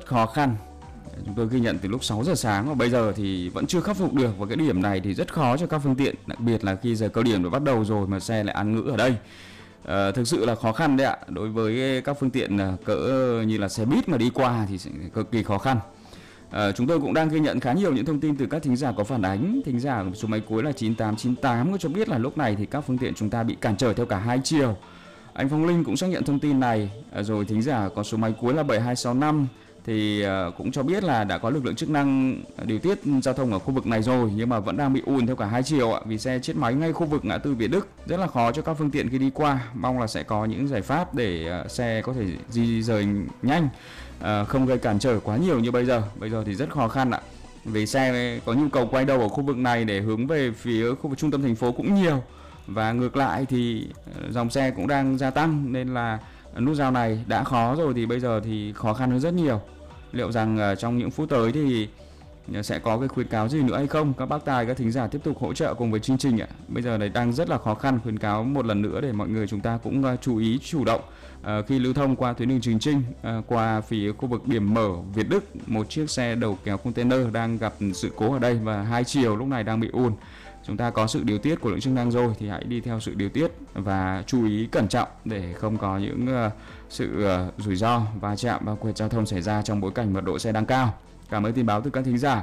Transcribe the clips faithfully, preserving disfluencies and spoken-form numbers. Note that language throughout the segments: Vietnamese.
rất khó khăn. Chúng tôi ghi nhận từ lúc sáu giờ sáng và bây giờ thì vẫn chưa khắc phục được, và cái điểm này thì rất khó cho các phương tiện, đặc biệt là khi giờ cao điểm đã bắt đầu rồi mà xe lại ăn ngữ ở đây. À, thực sự là khó khăn đấy ạ. Đối với các phương tiện cỡ như là xe buýt mà đi qua thì sẽ cực kỳ khó khăn. À, chúng tôi cũng đang ghi nhận khá nhiều những thông tin từ các thính giả có phản ánh. Thính giả số máy cuối là chín tám chín tám có cho biết là lúc này thì các phương tiện chúng ta bị cản trở theo cả hai chiều. Anh Phong Linh cũng xác nhận thông tin này. À, rồi thính giả có số máy cuối là bảy hai sáu năm thì uh, cũng cho biết là đã có lực lượng chức năng điều tiết giao thông ở khu vực này rồi, nhưng mà vẫn đang bị ùn theo cả hai chiều ạ, vì xe chết máy ngay khu vực ngã tư Việt Đức, rất là khó cho các phương tiện khi đi qua. Mong là sẽ có những giải pháp để uh, xe có thể di rời nhanh, uh, không gây cản trở quá nhiều như bây giờ. Bây giờ thì rất khó khăn ạ, vì xe có nhu cầu quay đầu ở khu vực này để hướng về phía khu vực trung tâm thành phố cũng nhiều, và ngược lại thì dòng xe cũng đang gia tăng, nên là nút giao này đã khó rồi thì bây giờ thì khó khăn hơn rất nhiều. Liệu rằng uh, trong những phút tới thì sẽ có cái khuyến cáo gì nữa hay không? Các bác tài, các thính giả tiếp tục hỗ trợ cùng với chương trình ạ. Bây giờ này đang rất là khó khăn, khuyến cáo một lần nữa để mọi người chúng ta cũng uh, chú ý chủ động uh, khi lưu thông qua tuyến đường Trường Chinh, uh, qua phía khu vực điểm mở Việt Đức. Một chiếc xe đầu kéo container đang gặp sự cố ở đây và hai chiều lúc này đang bị ùn. Chúng ta có sự điều tiết của lực lượng chức năng rồi thì hãy đi theo sự điều tiết và chú ý cẩn trọng để không có những uh, sự uh, rủi ro va chạm và quẹt giao thông xảy ra trong bối cảnh mật độ xe đang cao. Cảm ơn tin báo từ các thính giả.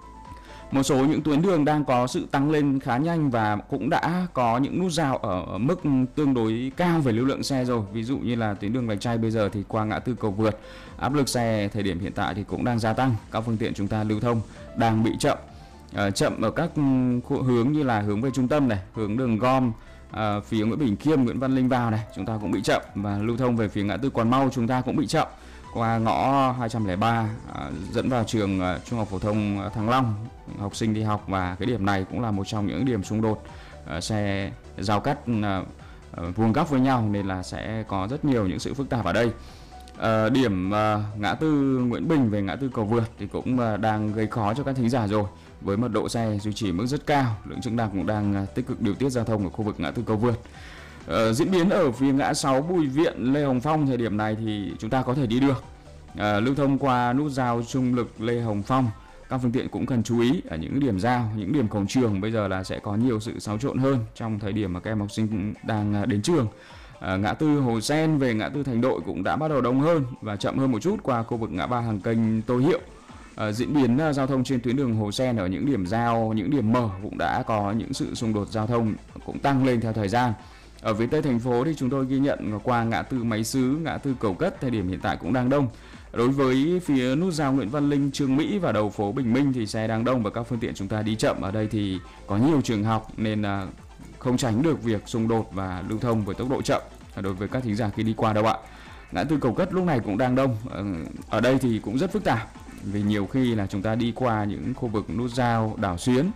Một số những tuyến đường đang có sự tăng lên khá nhanh và cũng đã có những nút giao ở mức tương đối cao về lưu lượng xe rồi. Ví dụ như là tuyến đường Lạch Tray bây giờ thì qua ngã tư Cầu Vượt, áp lực xe thời điểm hiện tại thì cũng đang gia tăng. Các phương tiện chúng ta lưu thông đang bị chậm. Uh, chậm ở các hướng như là hướng về trung tâm này, hướng đường Gom, uh, phía Nguyễn Bỉnh Khiêm, Nguyễn Văn Linh vào này, chúng ta cũng bị chậm, và lưu thông về phía ngã tư Quán Mau chúng ta cũng bị chậm. Qua ngõ hai không ba uh, dẫn vào trường uh, Trung học phổ thông Thăng Long, học sinh đi học, và cái điểm này cũng là một trong những điểm xung đột, uh, xe giao cắt uh, uh, vuông góc với nhau, nên là sẽ có rất nhiều những sự phức tạp ở đây. Uh, điểm uh, ngã tư Nguyễn Bình về ngã tư Cầu Vượt thì cũng uh, đang gây khó cho các thính giả rồi, với mật độ xe duy trì mức rất cao. Lực lượng chức năng cũng đang uh, tích cực điều tiết giao thông ở khu vực ngã tư Cầu Vượt. Uh, diễn biến ở phía ngã sáu Bùi Viện, Lê Hồng Phong thời điểm này thì chúng ta có thể đi được. Uh, lưu thông qua nút giao Trung Lực, Lê Hồng Phong, các phương tiện cũng cần chú ý ở những điểm giao, những điểm cổng trường bây giờ là sẽ có nhiều sự xáo trộn hơn trong thời điểm mà các em học sinh đang uh, đến trường. À, ngã tư Hồ Sen về ngã tư Thành Đội cũng đã bắt đầu đông hơn và chậm hơn một chút qua khu vực ngã ba hàng kênh Tô Hiệu. À, diễn biến à, giao thông trên tuyến đường Hồ Sen ở những điểm giao, những điểm mở cũng đã có những sự xung đột giao thông cũng tăng lên theo thời gian. Ở phía Tây thành phố thì chúng tôi ghi nhận qua ngã tư Máy Sứ, ngã tư Cầu Cất thời điểm hiện tại cũng đang đông. Đối với phía nút giao Nguyễn Văn Linh, Trương Mỹ và đầu phố Bình Minh thì xe đang đông và các phương tiện chúng ta đi chậm. Ở đây thì có nhiều trường học nên à, không tránh được việc xung đột và lưu thông với tốc độ chậm đối với các thính giả khi đi qua đâu ạ. Ngã tư Cầu Cất lúc này cũng đang đông. Ở đây thì cũng rất phức tạp, vì nhiều khi là chúng ta đi qua những khu vực nút giao Đảo Xuyến,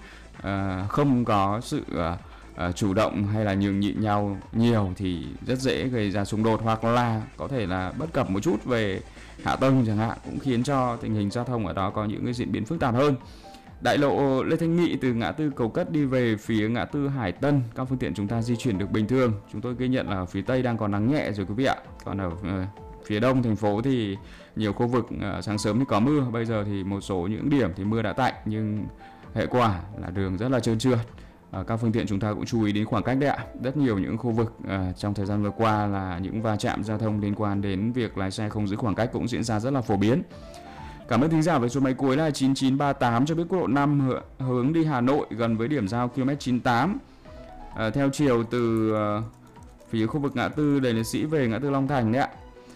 không có sự chủ động hay là nhường nhịn nhau nhiều thì rất dễ gây ra xung đột, hoặc là có thể là bất cập một chút về hạ tầng chẳng hạn, cũng khiến cho tình hình giao thông ở đó có những cái diễn biến phức tạp hơn. Đại lộ Lê Thanh Nghị từ ngã tư Cầu Cất đi về phía ngã tư Hải Tân, các phương tiện chúng ta di chuyển được bình thường. Chúng tôi ghi nhận là ở phía Tây đang có nắng nhẹ rồi quý vị ạ. Còn ở uh, phía Đông thành phố thì nhiều khu vực uh, sáng sớm thì có mưa, bây giờ thì một số những điểm thì mưa đã tạnh, nhưng hệ quả là đường rất là trơn trượt. Uh, các phương tiện chúng ta cũng chú ý đến khoảng cách đấy ạ. Rất nhiều những khu vực uh, trong thời gian vừa qua là những va chạm giao thông liên quan đến việc lái xe không giữ khoảng cách cũng diễn ra rất là phổ biến. Cảm ơn thính giả với số máy cuối là chín chín ba tám cho biết quốc lộ năm hướng đi Hà Nội gần với điểm giao ki lô mét chín mươi tám, à, theo chiều từ uh, phía khu vực ngã tư Đền Liệt Sĩ về ngã tư Long Thành đấy ạ,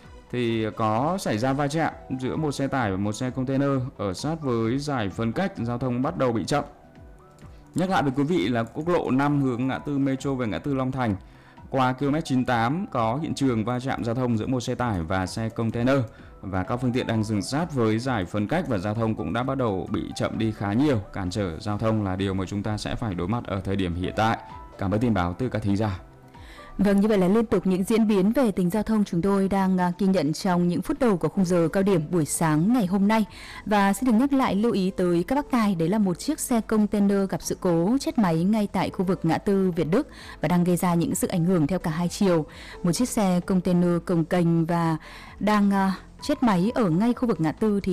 thì có xảy ra va chạm giữa một xe tải và một xe container ở sát với giải phân cách, giao thông bắt đầu bị chậm. Nhắc lại với quý vị là quốc lộ năm hướng ngã tư Metro về ngã tư Long Thành qua ki lô mét chín mươi tám có hiện trường va chạm giao thông giữa một xe tải và xe container, và các phương tiện đang dừng sát với giải phân cách và giao thông cũng đã bắt đầu bị chậm đi khá nhiều. Cản trở giao thông là điều mà chúng ta sẽ phải đối mặt ở thời điểm hiện tại. Cảm ơn tin báo từ các thính giả. Vâng, như vậy là liên tục những diễn biến về tình giao thông chúng tôi đang uh, ghi nhận trong những phút đầu của khung giờ cao điểm buổi sáng ngày hôm nay. Và xin được nhắc lại lưu ý tới các bác tài, đấy là một chiếc xe container gặp sự cố chết máy ngay tại khu vực ngã tư Việt Đức và đang gây ra những sự ảnh hưởng theo cả hai chiều. Một chiếc xe container cồng kềnh và đang uh, chết máy ở ngay khu vực ngã tư thì